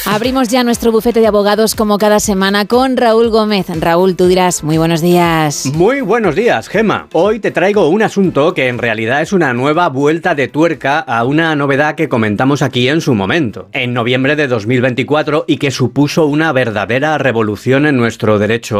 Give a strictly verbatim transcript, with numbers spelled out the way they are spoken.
Abrimos ya nuestro bufete de abogados como cada semana con Raúl Gómez. Raúl, tú dirás, muy buenos días. Muy buenos días, Gema. Hoy te traigo un asunto que en realidad es una nueva vuelta de tuerca a una novedad que comentamos aquí en su momento, en noviembre de dos mil veinticuatro, y que supuso una verdadera revolución en nuestro derecho